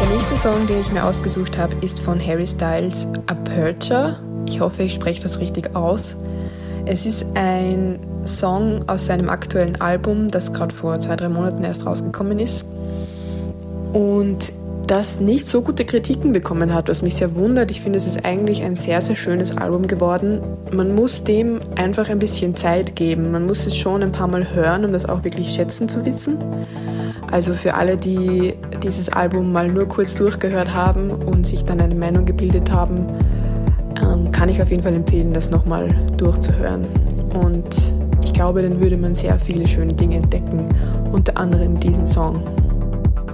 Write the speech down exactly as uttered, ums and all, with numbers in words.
Der nächste Song, den ich mir ausgesucht habe, ist von Harry Styles, Aperture. Ich hoffe, ich spreche das richtig aus. Es ist ein Song aus seinem aktuellen Album, das gerade vor zwei, drei Monaten erst rausgekommen ist und das nicht so gute Kritiken bekommen hat, was mich sehr wundert. Ich finde, es ist eigentlich ein sehr, sehr schönes Album geworden. Man muss dem einfach ein bisschen Zeit geben. Man muss es schon ein paar Mal hören, um das auch wirklich schätzen zu wissen. Also für alle, die dieses Album mal nur kurz durchgehört haben und sich dann eine Meinung gebildet haben, ähm, kann ich auf jeden Fall empfehlen, das nochmal durchzuhören. Und ich glaube, dann würde man sehr viele schöne Dinge entdecken, unter anderem diesen Song.